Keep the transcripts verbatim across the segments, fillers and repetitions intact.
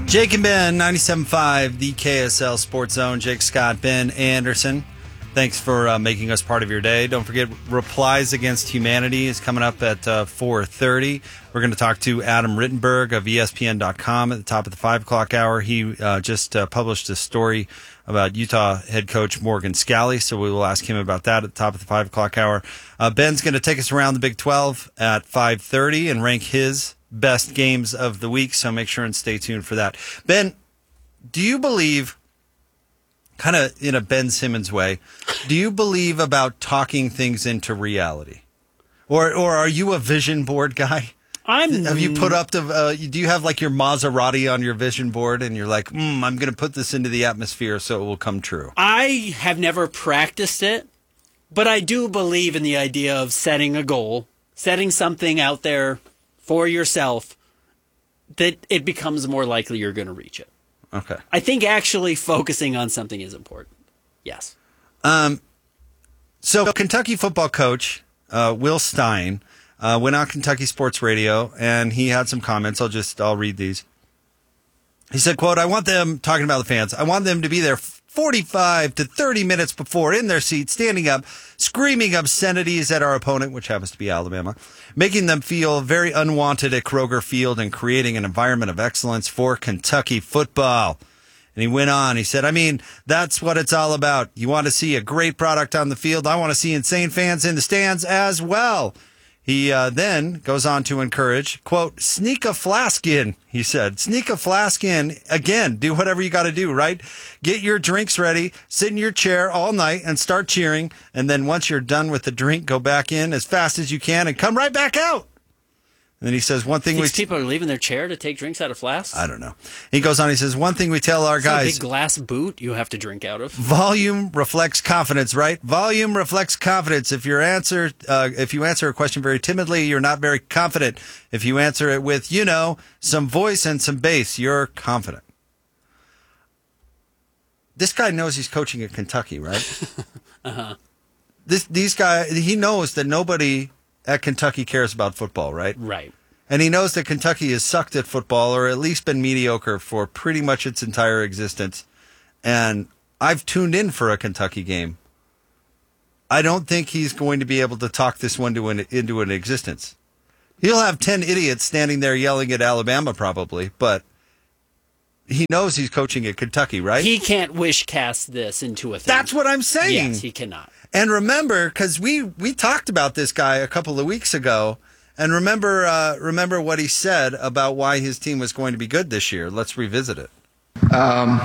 Jake and Ben, ninety-seven point five, the K S L Sports Zone. Jake Scott, Ben Anderson. Thanks for uh, making us part of your day. Don't forget, Replies Against Humanity is coming up at uh, four thirty. We're going to talk to Adam Rittenberg of E S P N dot com at the top of the five o'clock hour. He uh, just uh, published a story about Utah head coach Morgan Scalley, so we will ask him about that at the top of the five o'clock hour. Uh, Ben's going to take us around the Big twelve at five thirty and rank his best games of the week, so make sure and stay tuned for that. Ben, do you believe, kind of in a Ben Simmons way, do you believe about talking things into reality? Or or are you a vision board guy? I'm. Have you put up the, uh, do you have like your Maserati on your vision board and you're like, mm, I'm going to put this into the atmosphere so it will come true? I have never practiced it, but I do believe in the idea of setting a goal, setting something out there for yourself that it becomes more likely you're going to reach it. Okay. I think actually focusing on something is important. Yes. Um. So Kentucky football coach uh, Will Stein uh, went on Kentucky Sports Radio, and he had some comments. I'll just I'll read these. He said, "Quote: I want them talking about the fans. I want them to be there forty-five to thirty minutes before, in their seats, standing up, screaming obscenities at our opponent, which happens to be Alabama, making them feel very unwanted at Kroger Field and creating an environment of excellence for Kentucky football." And he went on. He said, I mean, that's what it's all about. You want to see a great product on the field. I want to see insane fans in the stands as well. He uh, then goes on to encourage, quote, sneak a flask in, he said. Sneak a flask in. Again, do whatever you got to do, right? Get your drinks ready, sit in your chair all night and start cheering. And then once you're done with the drink, go back in as fast as you can and come right back out. And then he says, one thing These we... people are leaving their chair to take drinks out of flasks? I don't know. He goes on, he says, one thing we tell our It's guys... a big glass boot you have to drink out of. Volume reflects confidence, right? Volume reflects confidence. If your answer, uh, if you answer a question very timidly, you're not very confident. If you answer it with, you know, some voice and some bass, you're confident. This guy knows he's coaching at Kentucky, right? uh-huh. This, these guys, he knows that nobody at Kentucky cares about football, right? Right. And he knows that Kentucky has sucked at football, or at least been mediocre for pretty much its entire existence. And I've tuned in for a Kentucky game. I don't think he's going to be able to talk this one to an, into an existence. He'll have ten idiots standing there yelling at Alabama probably, but he knows he's coaching at Kentucky, right? He can't wish cast this into a thing. That's what I'm saying. Yes, he cannot. And remember, because we, we talked about this guy a couple of weeks ago, and remember uh, remember what he said about why his team was going to be good this year. Let's revisit it. Um,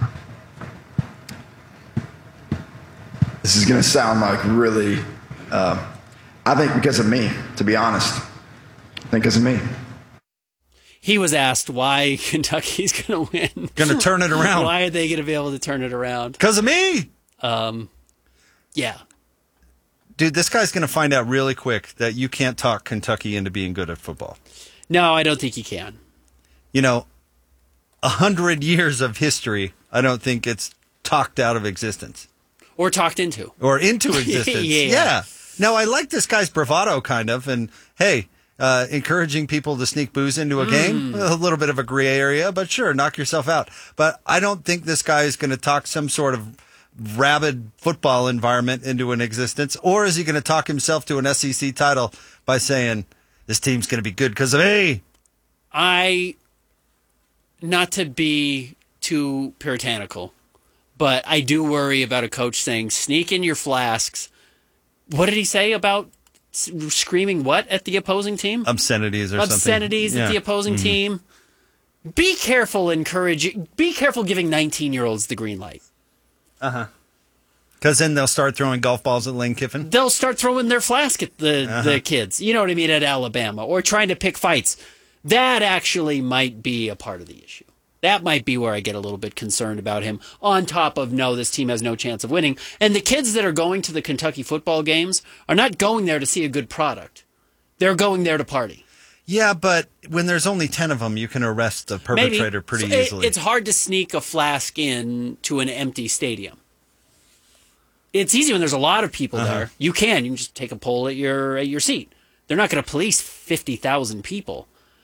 this is going to sound like really, uh, I think because of me, to be honest. I think because of me. He was asked why Kentucky's going to win. Going to turn it around. Why are they going to be able to turn it around? Because of me. Um, yeah. Dude, this guy's going to find out really quick that you can't talk Kentucky into being good at football. No, I don't think he can. You know, a hundred years of history, I don't think it's talked out of existence. Or talked into. Or into existence. yeah. yeah. Now, I like this guy's bravado, kind of, and, hey, uh, encouraging people to sneak booze into a mm. game, a little bit of a gray area, but sure, knock yourself out. But I don't think this guy is going to talk some sort of rabid football environment into an existence, or is he going to talk himself to an S E C title by saying this team's going to be good because of me? I, not to be too puritanical, but I do worry about a coach saying, sneak in your flasks. What did he say about screaming what at the opposing team? Obscenities or Obscenities something. Obscenities at yeah. the opposing mm-hmm. team. Be careful encouraging, be careful giving nineteen-year-olds the green light. Uh-huh. Because then they'll start throwing golf balls at Lane Kiffin? They'll start throwing their flask at the, uh-huh. the kids. You know what I mean? At Alabama. Or trying to pick fights. That actually might be a part of the issue. That might be where I get a little bit concerned about him. On top of, no, this team has no chance of winning. And the kids that are going to the Kentucky football games are not going there to see a good product. They're going there to party. Yeah, but when there's only ten of them, you can arrest the perpetrator Maybe. pretty so easily. It, it's hard to sneak a flask in to an empty stadium. It's easy when there's a lot of people uh-huh. there. You can. You can just take a poll at your at your seat. They're not going to police fifty thousand people.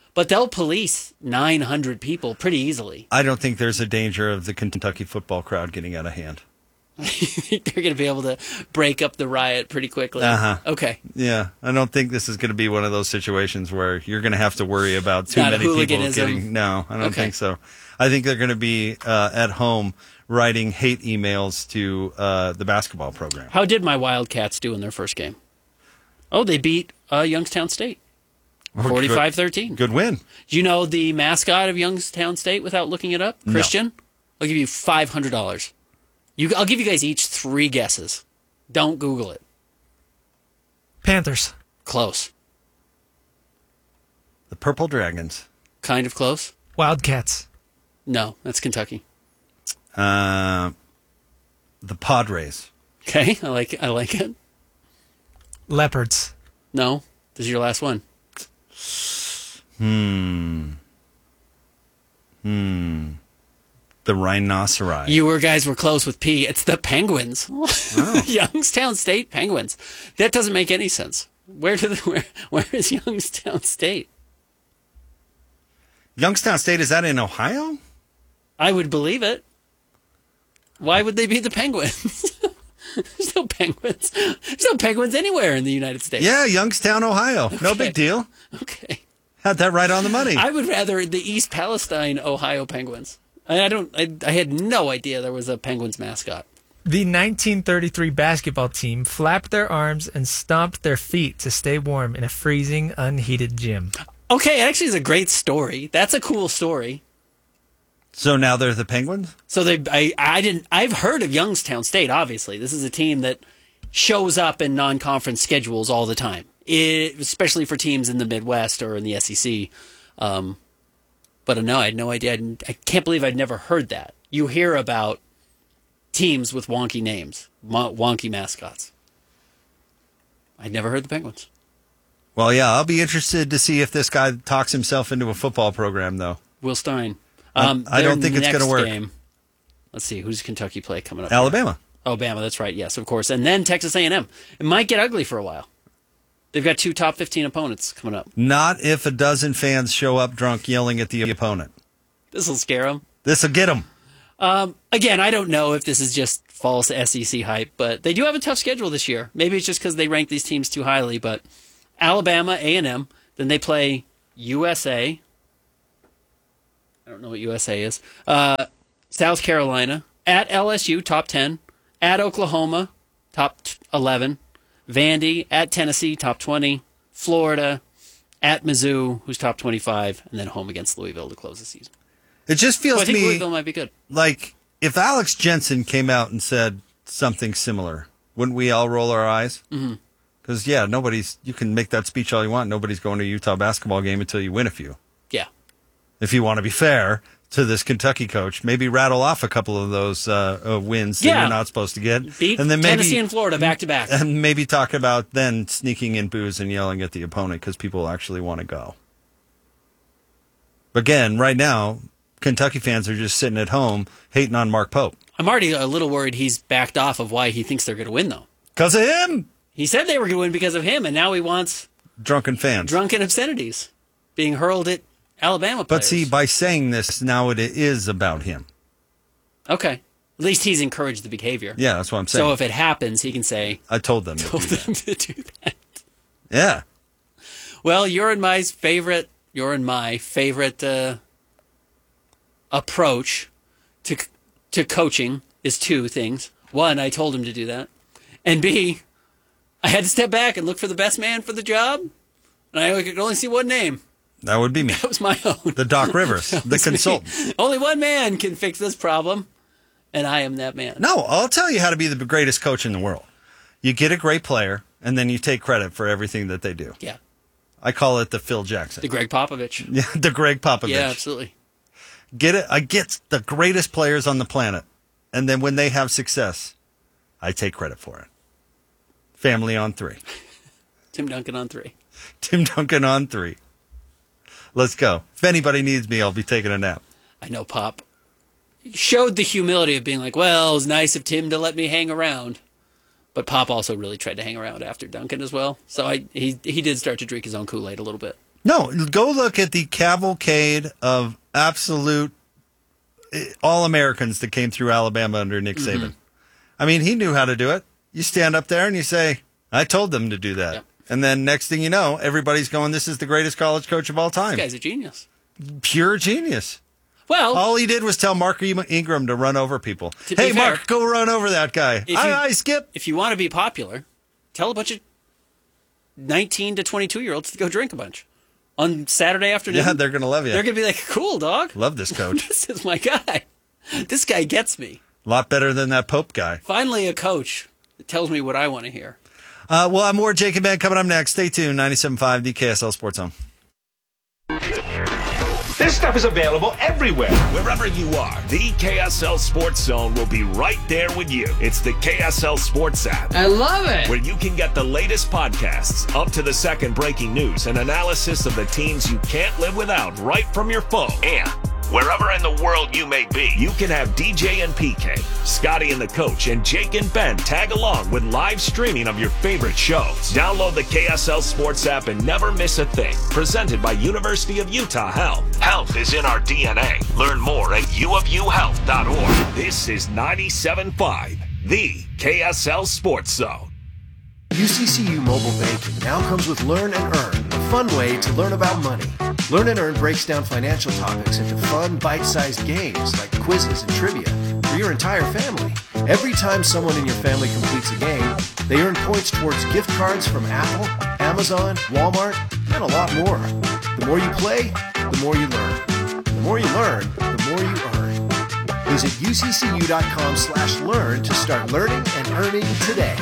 but they'll police nine hundred people pretty easily. I don't think there's a danger of the Kentucky football crowd getting out of hand. They're going to be able to break up the riot pretty quickly. Uh-huh. Okay. Yeah, I don't think this is going to be one of those situations where you're going to have to worry about too Not a many people hooliganism. getting. No, I don't Okay. think so. I think they're going to be uh, at home writing hate emails to uh, the basketball program. How did my Wildcats do in their first game? Oh, they beat uh, Youngstown State. forty-five thirteen. Good win. Do you know the mascot of Youngstown State without looking it up? No. Christian? I'll give you five hundred dollars. You, I'll give you guys each three guesses. Don't Google it. Panthers. Close. The Purple Dragons. Kind of close. Wildcats. No, that's Kentucky. Uh, the Padres. Okay, I like it. I like it. Leopards. No, this is your last one. Hmm. Hmm. The Rhinoceri. You were guys were close with P. It's the Penguins. Youngstown State Penguins. That doesn't make any sense. Where do the, where where is Youngstown State? Youngstown State, is that in Ohio? I would believe it. Why would they be the Penguins? There's no penguins. There's no penguins anywhere in the United States. Yeah, Youngstown, Ohio. No Okay. big deal. Okay. Had that right on the money. I would rather the East Palestine, Ohio Penguins. I, I don't. I, I had no idea there was a Penguins mascot. The nineteen thirty-three basketball team flapped their arms and stomped their feet to stay warm in a freezing, unheated gym. Okay, actually, it's a great story. That's a cool story. So now they're the Penguins? So they, I, I didn't. I've heard of Youngstown State. Obviously, this is a team that shows up in non-conference schedules all the time, it, especially for teams in the Midwest or in the S E C. Um, but uh, no, I had no idea. I, didn't- I can't believe I'd never heard that. You hear about teams with wonky names, mo- wonky mascots. I'd never heard the Penguins. Well, yeah, I'll be interested to see if this guy talks himself into a football program, though. Will Stein. I- Um, I don't their think it's gonna next work. Game, let's see, who's Kentucky play coming up? Alabama. Alabama, that's right. Yes, of course. And then Texas A and M. It might get ugly for a while. They've got two top fifteen opponents coming up. Not if a dozen fans show up drunk yelling at the opponent. This will scare them. This will get them. Um, again, I don't know if this is just false S E C hype, but they do have a tough schedule this year. Maybe it's just because they rank these teams too highly, but Alabama, A and M, then they play U S A. I don't know what U S A is. Uh, South Carolina, at L S U, top ten, at Oklahoma, top eleven, Vandy, at Tennessee, top twenty, Florida, at Mizzou, who's top twenty-five, and then home against Louisville to close the season. It just feels Well, I to think me Louisville might be good. like if Alex Jensen came out and said something similar, wouldn't we all roll our eyes? Because, mm-hmm. yeah, nobody's, you can make that speech all you want. Nobody's going to a Utah basketball game until you win a few. Yeah. If you want to be fair to this Kentucky coach, maybe rattle off a couple of those uh, uh, wins Yeah. that you're not supposed to get. Beat and then Tennessee maybe, and Florida back to back. And maybe talk about then sneaking in booze and yelling at the opponent because people actually want to go. Again, right now, Kentucky fans are just sitting at home hating on Mark Pope. I'm already a little worried he's backed off of why he thinks they're going to win, though. Because of him! He said they were going to win because of him, and now he wants Drunken fans. drunken obscenities being hurled at Alabama players. But see, by saying this, now it is about him. Okay. At least he's encouraged the behavior. Yeah, that's what I'm saying. So if it happens, he can say, I told them to told do that. them to do that. Yeah. Well, you're in my favorite, you're in my favorite uh, approach to to coaching is two things. One, I told him to do that. And B, I had to step back and look for the best man for the job. And I could only see one name. That would be me. That was my own. The Doc Rivers, the consultant. Only one man can fix this problem, and I am that man. No, I'll tell you how to be the greatest coach in the world. You get a great player, and then you take credit for everything that they do. Yeah. I call it the Phil Jackson. The Greg Popovich. Yeah, the Greg Popovich. Yeah, absolutely. Get it? I get the greatest players on the planet, and then when they have success, I take credit for it. Family on three. Tim Duncan on three. Tim Duncan on three. Let's go. If anybody needs me, I'll be taking a nap. I know Pop showed the humility of being like, well, it was nice of Tim to let me hang around. But Pop also really tried to hang around after Duncan as well. So I he he did start to drink his own Kool-Aid a little bit. No, go look at the cavalcade of absolute All-Americans that came through Alabama under Nick Saban. Mm-hmm. I mean, he knew how to do it. You stand up there and you say, I told them to do that. Yep. And then next thing you know, everybody's going, this is the greatest college coach of all time. This guy's a genius. Pure genius. Well, all he did was tell Mark Ingram to run over people. Hey, fair, Mark, go run over that guy. If aye, you, aye, Skip. If you want to be popular, tell a bunch of nineteen to twenty-two-year-olds to go drink a bunch on Saturday afternoon. Yeah, they're going to love you. They're going to be like, cool, dog. Love this coach. This is my guy. This guy gets me. A lot better than that Pope guy. Finally, a coach that tells me what I want to hear. Uh, we'll have more Jake and Ben coming up next. Stay tuned. ninety-seven point five, the K S L Sports Zone. This stuff is available everywhere. Wherever you are, the K S L Sports Zone will be right there with you. It's the K S L Sports app. I love it. Where you can get the latest podcasts, up to the second breaking news, and analysis of the teams you can't live without right from your phone. And wherever in the world you may be, you can have D J and P K, Scotty and the Coach, and Jake and Ben tag along with live streaming of your favorite shows. Download the K S L Sports app and never miss a thing. Presented by University of Utah Health. Health is in our D N A. Learn more at u of u health dot org. This is ninety-seven point five, the K S L Sports Zone. U C C U Mobile Banking now comes with Learn and Earn, a fun way to learn about money. Learn and Earn breaks down financial topics into fun, bite-sized games like quizzes and trivia for your entire family. Every time someone in your family completes a game, they earn points towards gift cards from Apple, Amazon, Walmart, and a lot more. The more you play, the more you learn. The more you learn, the more you earn. Visit u c c u dot com slash learn to start learning and earning today.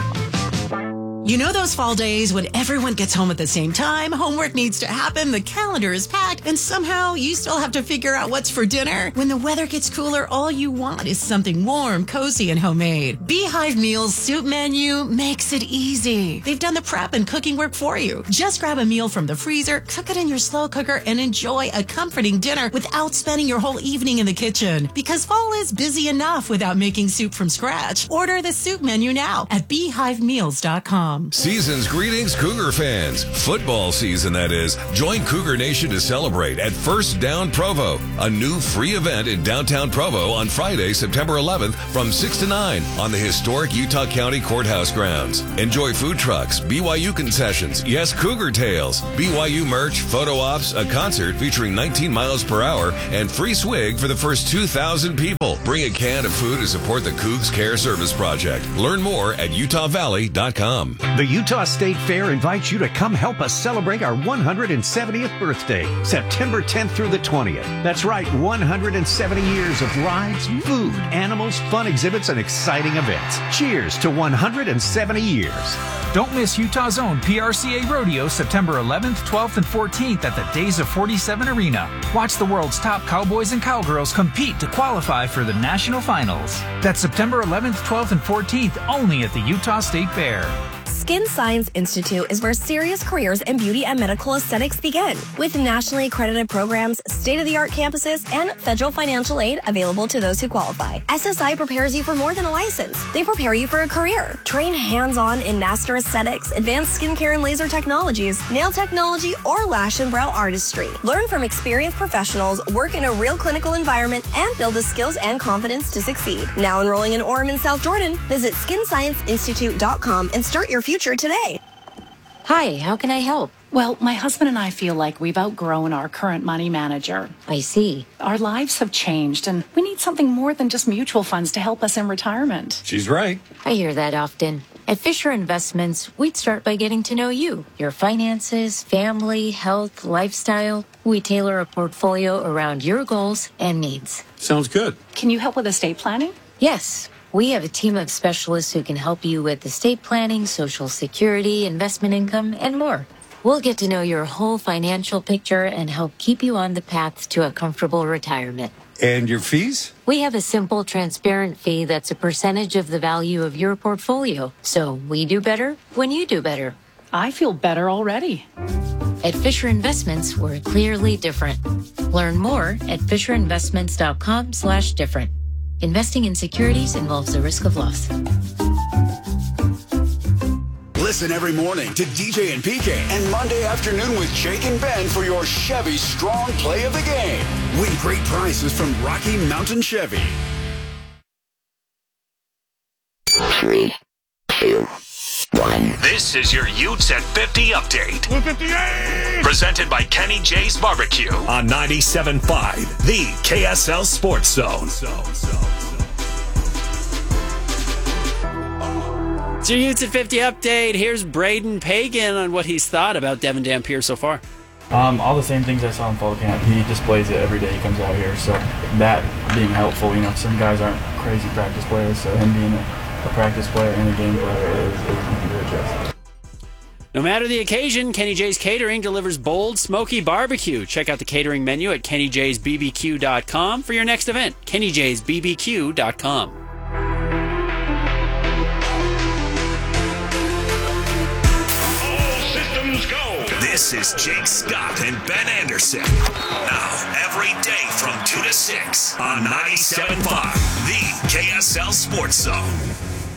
You know those fall days when everyone gets home at the same time, homework needs to happen, the calendar is packed, and somehow you still have to figure out what's for dinner? When the weather gets cooler, all you want is something warm, cozy, and homemade. Beehive Meals Soup Menu makes it easy. They've done the prep and cooking work for you. Just grab a meal from the freezer, cook it in your slow cooker, and enjoy a comforting dinner without spending your whole evening in the kitchen. Because fall is busy enough without making soup from scratch. Order the soup menu now at beehive meals dot com. Season's greetings, Cougar fans. Football season, that is. Join Cougar Nation to celebrate at First Down Provo, a new free event in downtown Provo on Friday, September eleventh from six to nine on the historic Utah County Courthouse grounds. Enjoy food trucks, B Y U concessions, yes, Cougar Tales, B Y U merch, photo ops, a concert featuring nineteen miles per hour, and free swig for the first two thousand people. Bring a can of food to support the Cougs Care Service Project. Learn more at utah valley dot com. The Utah State Fair invites you to come help us celebrate our one hundred seventieth birthday, September tenth through the twentieth. That's right, one hundred seventy years of rides, food, animals, fun exhibits, and exciting events. Cheers to one hundred seventy years. Don't miss Utah's own P R C A Rodeo September eleventh, twelfth, and fourteenth at the Days of forty-seven Arena. Watch the world's top cowboys and cowgirls compete to qualify for the national finals. That's September eleventh, twelfth, and fourteenth only at the Utah State Fair. Skin Science Institute is where serious careers in beauty and medical aesthetics begin. With nationally accredited programs, state-of-the-art campuses, and federal financial aid available to those who qualify, S S I prepares you for more than a license. They prepare you for a career. Train hands-on in master aesthetics, advanced skincare and laser technologies, nail technology, or lash and brow artistry. Learn from experienced professionals, work in a real clinical environment, and build the skills and confidence to succeed. Now enrolling in Orem and South Jordan, visit skin science institute dot com and start your future today. Hi, how can I help? Well, my husband and I feel like we've outgrown our current money manager. I see. Our lives have changed, and we need something more than just mutual funds to help us in retirement. She's right. I hear that often. At Fisher Investments, we'd start by getting to know you, your finances, family, health, lifestyle. We tailor a portfolio around your goals and needs. Sounds good. Can you help with estate planning? Yes. We have a team of specialists who can help you with estate planning, social security, investment income, and more. We'll get to know your whole financial picture and help keep you on the path to a comfortable retirement. And your fees? We have a simple, transparent fee that's a percentage of the value of your portfolio. So we do better when you do better. I feel better already. At Fisher Investments, we're clearly different. Learn more at fisher investments dot com slash different. Investing in securities involves the risk of loss. Listen every morning to D J and P K and Monday afternoon with Jake and Ben for your Chevy Strong Play of the Game. Win great prizes from Rocky Mountain Chevy. Three, two, one. This is your Utes at fifty update. fifty-eight! Presented by Kenny J's Barbecue on ninety-seven point five, the K S L Sports Zone. It's your Utes at fifty update. Here's Braden Pagan on what he's thought about Devin Dampier so far. Um, all the same things I saw in fall camp. He displays it every day he comes out here. So that being helpful, you know, some guys aren't crazy practice players. So him being a, a practice player and a game player is, is going to be adjusted. No matter the occasion, Kenny J's Catering delivers bold, smoky barbecue. Check out the catering menu at kenny j's b b q dot com for your next event. kenny j's b b q dot com. This is Jake Scott and Ben Anderson. Now, every day from two to six on ninety-seven point five, the K S L Sports Zone.